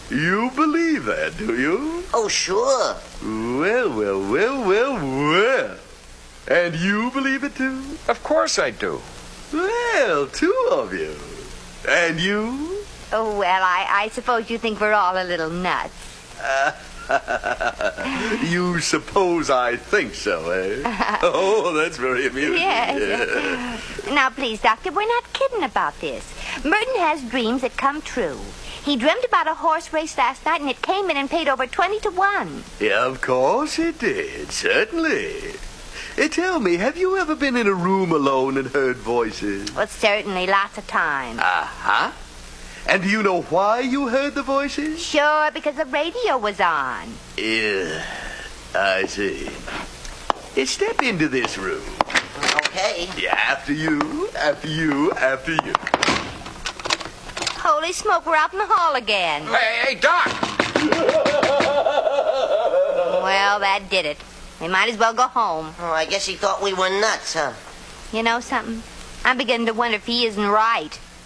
You believe that, do you? Oh, sure. Well. And you believe it, too? Of course I do. Well, two of you. And you? Oh, well, I suppose you think we're all a little nuts. You suppose I think so, eh? Oh, that's very amusing. Yes. Now, please, Doctor, we're not kidding about this. Merton has dreams that come true. He dreamt about a horse race last night, and it came in and paid over 20 to 1. Yeah, of course it did. Certainly. Tell me, have you ever been in a room alone and heard voices? Well, certainly, lots of times. Uh-huh. And do you know why you heard the voices? Sure, because the radio was on. Yeah, I see. Step into this room. Okay. Yeah, after you. Holy smoke, we're out in the hall again. Hey, Doc! Well, that did it. We might as well go home. Oh, I guess he thought we were nuts, huh? You know something? I'm beginning to wonder if he isn't right.